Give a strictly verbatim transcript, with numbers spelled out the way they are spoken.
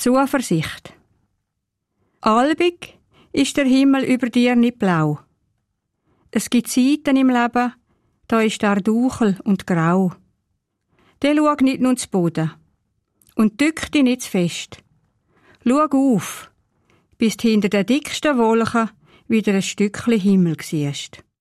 Zuversicht. Albig ist der Himmel über dir nicht blau. Es gibt Zeiten im Leben, da ist er duchel und grau. Dann schau nicht nur zu Boden und drück dich nicht zu fest. Schau auf, bis du hinter den dicksten Wolken wieder ein Stückchen Himmel siehst.